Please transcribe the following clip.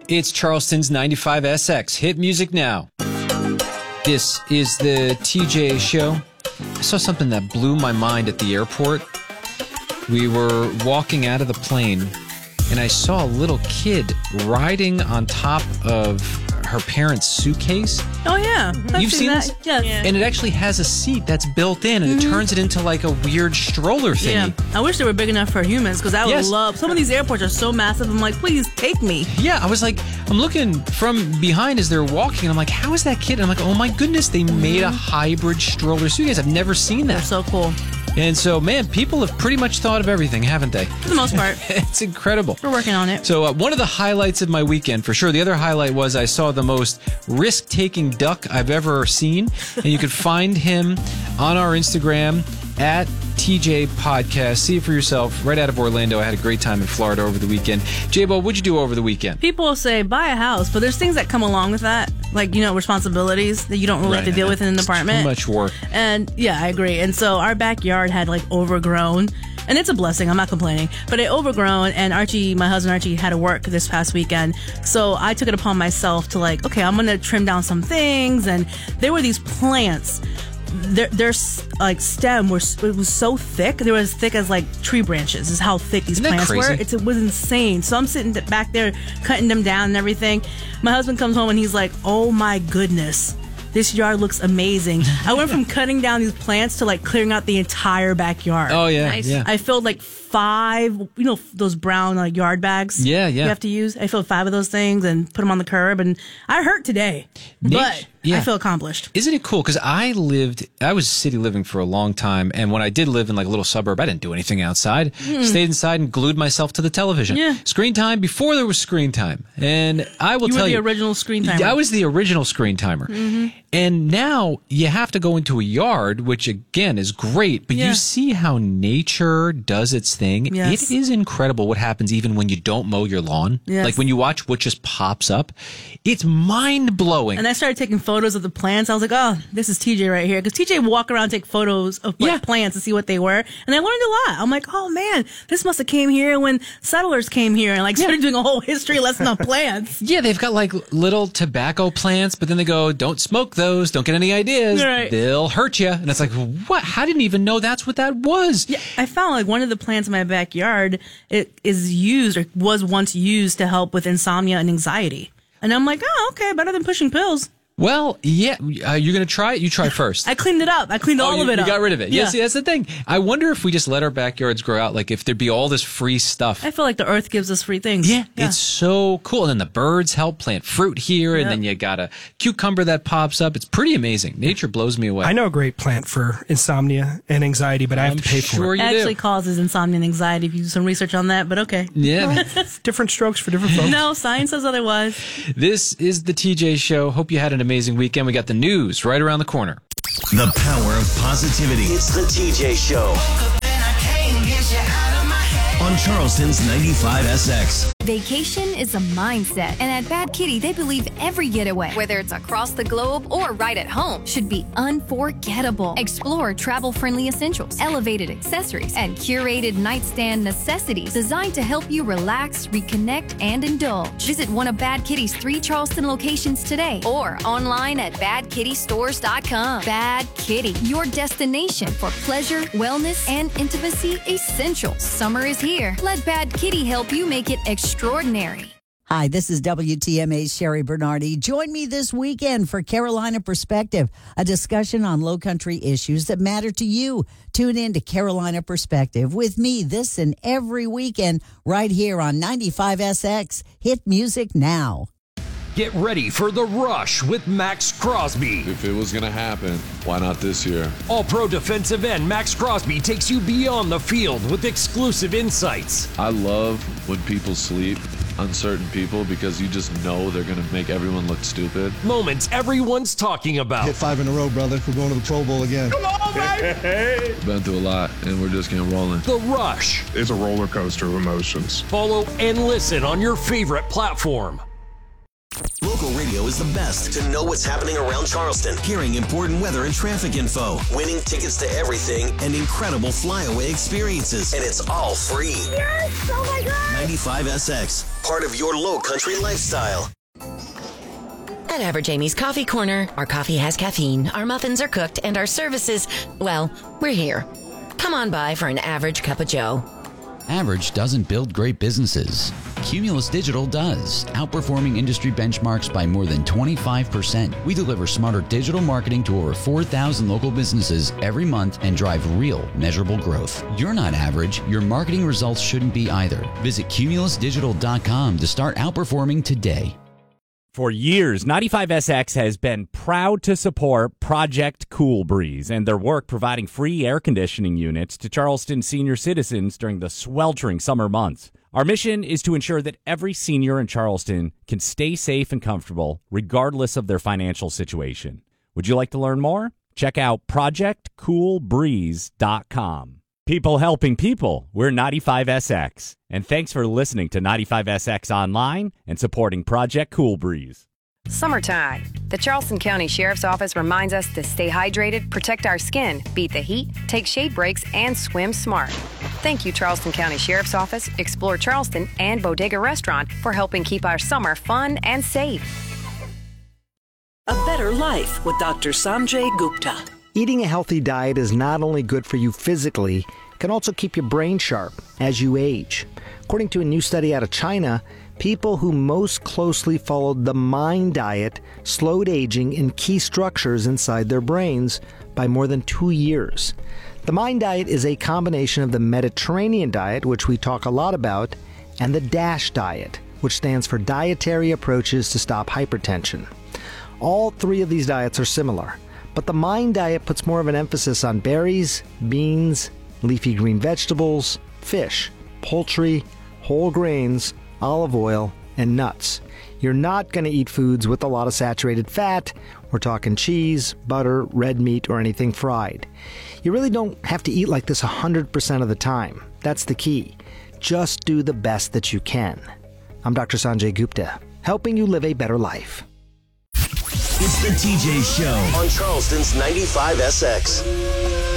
It's Charleston's 95SX. Hit music now. This is the TJ show. I saw something that blew my mind at the airport. We were walking out of the plane, and I saw a little kid riding on top of her parents' suitcase. Oh, yeah. You've seen this? Yes. Yeah. And it actually has a seat that's built in, and it turns it into like a weird stroller thingy. Yeah. I wish they were big enough for humans, because I would Yes. love... Some of these airports are so massive, I'm like, please take me. Yeah, I was like, I'm looking from behind as they're walking, and I'm like, how is that kid? And I'm like, oh my goodness, they made a hybrid stroller suitcase. I've never seen They're that. so cool. And so, man, people have pretty much thought of everything, haven't they? For the most part. It's incredible. We're working on it. So one of the highlights of my weekend, for sure. The other highlight was I saw the most risk-taking duck I've ever seen. And you could find him on our Instagram at TJ Podcast. See it for yourself. Right out of Orlando. I had a great time in Florida over the weekend. J-Bo, what'd you do over the weekend? People say buy a house, but there's things that come along with that, like, responsibilities that you don't really have to deal with in an apartment. Too much work. And yeah, I agree. And so our backyard had like overgrown, and it's a blessing. I'm not complaining, but it overgrown. And Archie, my husband Archie, had to work this past weekend, so I took it upon myself to like, okay, I'm gonna trim down some things. And there were these plants. Their like stem it was so thick. They were as thick as like tree branches. Is how thick these Isn't that plants were. crazy? It was insane. So I'm sitting back there cutting them down and everything. My husband comes home and he's like, "Oh my goodness, this yard looks amazing." I went from cutting down these plants to like clearing out the entire backyard. Oh, yeah. Nice. Yeah. I filled like 5, those brown like yard bags. Yeah, yeah. You have to use. I filled 5 of those things and put them on the curb, and I hurt today, but yeah. I feel accomplished. Isn't it cool? Because I was city living for a long time, and when I did live in like a little suburb, I didn't do anything outside. Stayed inside and glued myself to the television. Yeah. Screen time before there was screen time. And I will You were tell the you. original screen timer. I was the original screen timer. And now you have to go into a yard, which again is great, but Yeah. you see how nature does its thing. Yes. It is incredible what happens even when you don't mow your lawn. Yes. Like when you watch what just pops up. It's mind blowing. And I started taking photos of the plants. I was like, oh, this is TJ right here. Because TJ would walk around and take photos of like, Yeah. plants to see what they were. And I learned a lot. I'm like, oh, man, this must have came here when settlers came here and like started doing a whole history lesson on plants. Yeah, they've got like little tobacco plants, but then they go, don't smoke those, don't get any ideas, Right. they'll hurt you. And it's like, what? I didn't even know that's what that was. Yeah, I found like one of the plants in my backyard, it is used or was once used to help with insomnia and anxiety. And I'm like, oh, okay, better than pushing pills. Well, yeah, you're going to try it? You try first. I cleaned it up. I cleaned all of it you up. got rid of it. Yeah. Yeah, see, that's the thing. I wonder if we just let our backyards grow out, like if there'd be all this free stuff. I feel like the earth gives us free things. Yeah, it's so cool. And then the birds help plant fruit here, and Yep. then you got a cucumber that pops up. It's pretty amazing. Nature blows me away. I know a great plant for insomnia and anxiety, but I have to pay for sure it. you It actually do. causes insomnia and anxiety if you do some research on that, but okay. Yeah. Different strokes for different folks. No, science says otherwise. This is the TJ Show. Hope you had an amazing weekend. We got the news right around the corner. The power of positivity. It's the TJ Show. On Charleston's 95SX. Vacation is a mindset, and at Bad Kitty, they believe every getaway, whether it's across the globe or right at home, should be unforgettable. Explore travel-friendly essentials, elevated accessories, and curated nightstand necessities designed to help you relax, reconnect, and indulge. Visit one of Bad Kitty's 3 Charleston locations today or online at badkittystores.com. Bad Kitty, your destination for pleasure, wellness, and intimacy essentials. Summer is here. Let Bad Kitty help you make it extraordinary. Hi, this is WTMA's Sherry Bernardi. Join me this weekend for Carolina Perspective, a discussion on low country issues that matter to you. Tune in to Carolina Perspective with me this and every weekend right here on 95SX. Hit music now. Get ready for The Rush with Max Crosby. If it was going to happen, why not this year? All-pro defensive end Max Crosby takes you beyond the field with exclusive insights. I love when people sleep on certain people because you just know they're going to make everyone look stupid. Moments everyone's talking about. Hit 5 in a row, brother. We're going to the Pro Bowl again. Come on, baby! Been through a lot, and we're just getting rolling. The Rush. It's a roller coaster of emotions. Follow and listen on your favorite platform. Local local radio is the best to know what's happening around Charleston, hearing important weather and traffic info, winning tickets to everything, and incredible flyaway experiences. And it's all free. Yes! Oh my God! 95SX, part of your low country lifestyle. At Average Amy's Coffee Corner, our coffee has caffeine, our muffins are cooked, and our services, well, we're here. Come on by for an average cup of joe. Average doesn't build great businesses. Cumulus Digital does, outperforming industry benchmarks by more than 25%. We deliver smarter digital marketing to over 4,000 local businesses every month and drive real, measurable growth. You're not average. Your marketing results shouldn't be either. Visit cumulusdigital.com to start outperforming today. For years, 95SX has been proud to support Project Cool Breeze and their work providing free air conditioning units to Charleston senior citizens during the sweltering summer months. Our mission is to ensure that every senior in Charleston can stay safe and comfortable regardless of their financial situation. Would you like to learn more? Check out projectcoolbreeze.com. People helping people. We're 95SX. And thanks for listening to 95SX Online and supporting Project Cool Breeze. Summertime. The Charleston County Sheriff's Office reminds us to stay hydrated, protect our skin, beat the heat, take shade breaks, and swim smart. Thank you, Charleston County Sheriff's Office, Explore Charleston, and Bodega Restaurant for helping keep our summer fun and safe. A Better Life with Dr. Sanjay Gupta. Eating a healthy diet is not only good for you physically, it can also keep your brain sharp as you age. According to a new study out of China, people who most closely followed the MIND diet slowed aging in key structures inside their brains by more than 2 years. The MIND diet is a combination of the Mediterranean diet, which we talk a lot about, and the DASH diet, which stands for Dietary Approaches to Stop Hypertension. All three of these diets are similar. But the MIND diet puts more of an emphasis on berries, beans, leafy green vegetables, fish, poultry, whole grains, olive oil, and nuts. You're not going to eat foods with a lot of saturated fat. We're talking cheese, butter, red meat, or anything fried. You really don't have to eat like this 100% of the time. That's the key. Just do the best that you can. I'm Dr. Sanjay Gupta, helping you live a better life. It's the TJ Show on Charleston's 95SX.